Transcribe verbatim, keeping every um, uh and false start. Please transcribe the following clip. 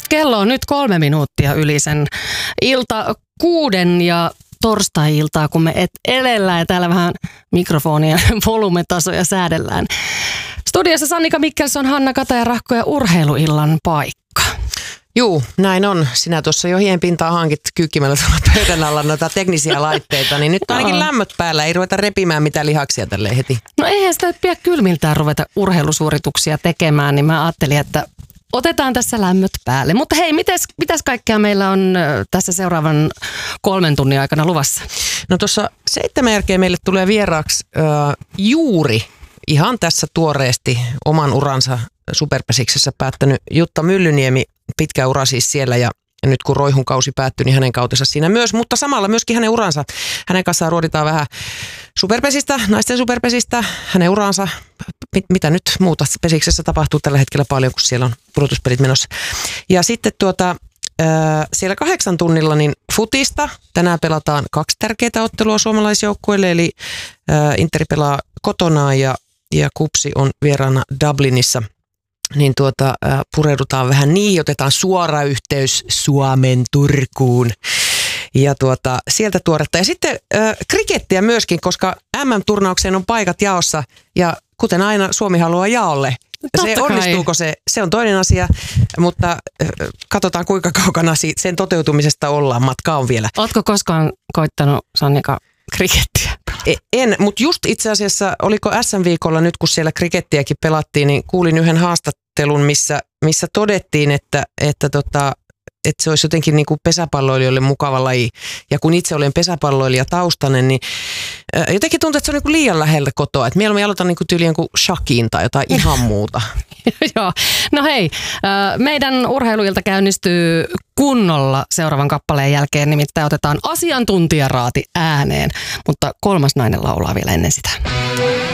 kello on nyt kolme minuuttia yli sen ilta kuuden ja torstai-iltaa, kun me et elellään ja täällä vähän mikrofonia volumetasoja säädellään. Studiossa Sannika Mikkelson, Hanna Kataja, Rahko ja urheiluillan paikka. Juu, näin on. Sinä tuossa jo hien pintaa hankit kyykkimällä tuolla pöydän alla noita teknisiä laitteita, niin nyt ainakin lämmöt päällä. Ei ruveta repimään mitään lihaksia tälleen heti. No eihän sitä pidä kylmiltään ruveta urheilusuorituksia tekemään, niin mä ajattelin, että otetaan tässä lämmöt päälle. Mutta hei, mites, mitäs kaikkea meillä on tässä seuraavan kolmen tunnin aikana luvassa? No tuossa seitsemän jälkeen meille tulee vieraaksi äh, juuri ihan tässä tuoreesti oman uransa Superpesiksessä päättänyt Jutta Myllyniemi, pitkä ura siis siellä ja nyt kun Roihun kausi päättyi, niin hänen kautensa siinä myös, mutta samalla myöskin hänen uransa. Hänen kanssaan ruoditaan vähän superpesistä, naisten superpesistä, hänen uransa, mit, mitä nyt muuta Pesiksessä tapahtuu tällä hetkellä paljon, kun siellä on pudotuspelit menossa. Ja sitten tuota, äh, siellä kahdeksan tunnilla niin futista. Tänään pelataan kaksi tärkeää ottelua suomalaisjoukkueille, eli äh, Interi pelaa kotonaan ja, ja Kupsi on vieraana Dublinissa. Niin tuota, äh, pureudutaan vähän niihin, otetaan suora yhteys Suomen Turkuun ja tuota, sieltä tuoretta. Ja sitten äh, krikettiä myöskin, koska M M-turnaukseen on paikat jaossa ja kuten aina Suomi haluaa jaolle. Totta se onnistuuko se, se on toinen asia, mutta äh, katsotaan kuinka kaukana siitä, sen toteutumisesta ollaan, matka on vielä. Ootko koskaan koittanut, Sannika, krikettiä? En, mutta just itse asiassa, oliko S M-viikolla nyt, kun siellä krikettiäkin pelattiin, niin kuulin yhden haastattelun, missä, missä todettiin, että, että, tota, että se olisi jotenkin niin kuin pesäpalloilijoille mukava laji. Ja kun itse olen pesäpalloilija taustainen, niin ää, jotenkin tuntuu, että se on niin kuin liian läheltä kotoa. Että mieluummin aloitan niin kuin tyyliin kuin shakiin tai jotain ihan muuta. Joo. No hei, meidän urheiluilta käynnistyy kunnolla seuraavan kappaleen jälkeen, nimittäin otetaan asiantuntijaraati ääneen, mutta kolmas nainen laulaa vielä ennen sitä.